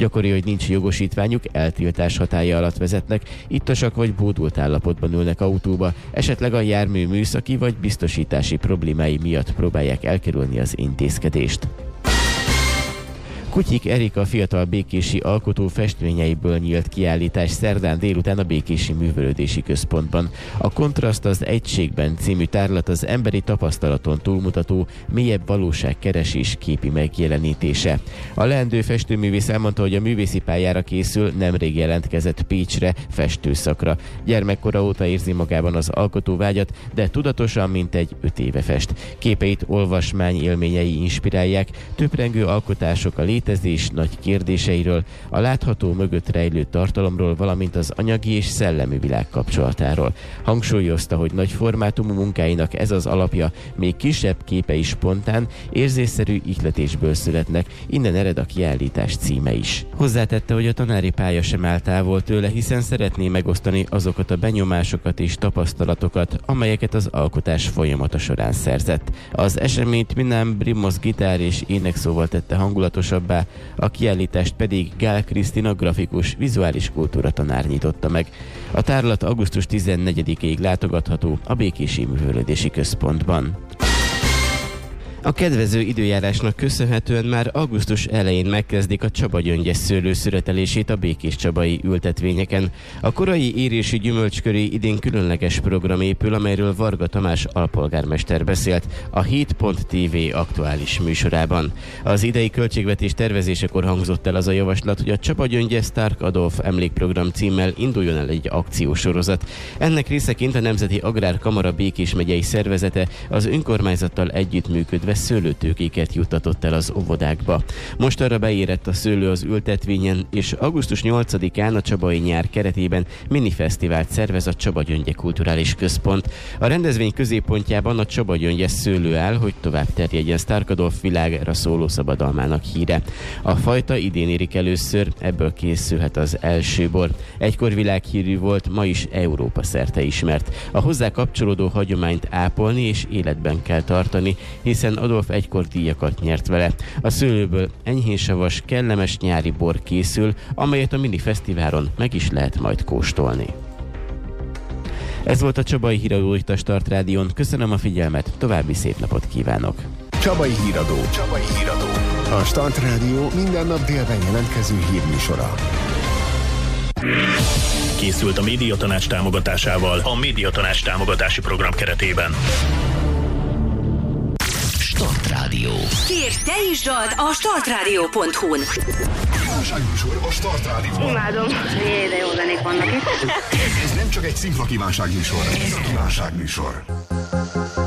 Gyakori, hogy nincs jogosítványuk, eltiltás hatálya alatt vezetnek, ittasak vagy bódult állapotban ülnek autóba, esetleg a jármű műszaki vagy biztosítási problémái miatt próbálják elkerülni az intézkedést. Kutyik Erika fiatal békési alkotó festményeiből nyílt kiállítás szerdán délután a Békési Művelődési Központban. A Kontraszt az Egységben című tárlat az emberi tapasztalaton túlmutató, mélyebb valóságkeresés képi megjelenítése. A leendő festőművész elmondta, hogy a művészi pályára készül, nemrég jelentkezett Pécsre festőszakra. Gyermekkora óta érzi magában az alkotóvágyat, de tudatosan mintegy 5 éve fest. Képeit olvasmány élményei inspirálják, töprengő alkotások a létezés nagy kérdéseiről, a látható mögött rejlő tartalomról, valamint az anyagi és szellemi világ kapcsolatáról. Hangsúlyozta, hogy nagy formátumú munkáinak ez az alapja, még kisebb képei spontán, érzésszerű ihletésből születnek, innen ered a kiállítás címe is. Hozzátette, hogy a tanári pálya sem áll távol tőle, hiszen szeretné megosztani azokat a benyomásokat és tapasztalatokat, amelyeket az alkotás folyamata során szerzett. Az eseményt Minám Brimos gitár és énekszóval tette hangulatosabbá, a kiállítást pedig Gál Krisztina grafikus, vizuális kultúra tanár nyitotta meg. A tárlat augusztus 14-ig látogatható a Békési Művelődési Központban. A kedvező időjárásnak köszönhetően már augusztus elején megkezdik a Csaba-gyöngyes szőlő szüretelését a békéscsabai ültetvényeken. A korai érési gyümölcsköré idén különleges program épül, amelyről Varga Tamás alpolgármester beszélt a Hit.tv aktuális műsorában. Az idei költségvetés tervezésekor hangzott el az a javaslat, hogy a Csaba-gyöngyes Stark Adolf emlékprogram címmel induljon el egy akciósorozat. Ennek részeként a Nemzeti Agrárkamara Békés megyei szervezete az önkormányzattal együttműködve szőlőtőkéket juttatott el az óvodákba. Most arra beérett a szőlő az ültetvényen, és augusztus 8-án a Csabai Nyár keretében minifesztivált szervez a Csaba-Gyöngye Kulturális Központ. A rendezvény középpontjában a Csaba-gyöngyes szőlő áll, hogy tovább terjedjen Stark Adolf világra szóló szabadalmának híre. A fajta idén érik először, ebből készülhet az első bor. Egykor világhírű volt, ma is Európa szerte ismert. A hozzá kapcsolódó hagyományt ápolni és életben kell tartani, hiszen Adolf egykor díjakat nyert vele. A szőlőből enyhén savas, kellemes nyári bor készül, amelyet a mini fesztiválon meg is lehet majd kóstolni. Ez volt a Csabai Híradó itt a Start Rádión. Köszönöm a figyelmet, további szép napot kívánok! Csabai Híradó. A Start Rádió minden nap délben jelentkező hírműsora. Készült a Médiatanács támogatásával a Médiatanács támogatási program keretében. Start Rádió. Kérj, te is dalt a startradio.hu-n. Kívánságműsor a Start Rádióban. Imádom. Jé, de jó zenék vannak itt. Ez nem csak egy szimpla kívánságműsor, ez a kívánságműsor.